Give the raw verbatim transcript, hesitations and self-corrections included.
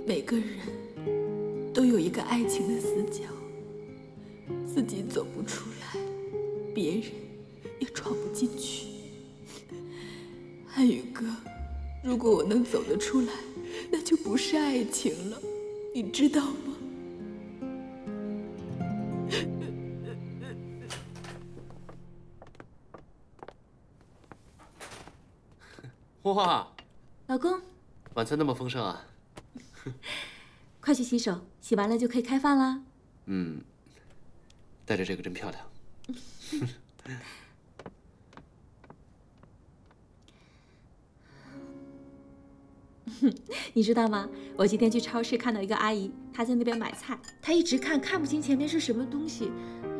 每个人都有一个爱情的死角，自己走不出来，别人也闯不进去。汉语哥，如果我能走得出来，那就不是爱情了，你知道吗？ 哇， 老公， 晚餐那么丰盛啊！ 快去洗手，洗完了就可以开饭啦。 嗯，戴着这个真漂亮。 你知道吗？我今天去超市看到一个阿姨，她在那边买菜，她一直看看不清前面是什么东西，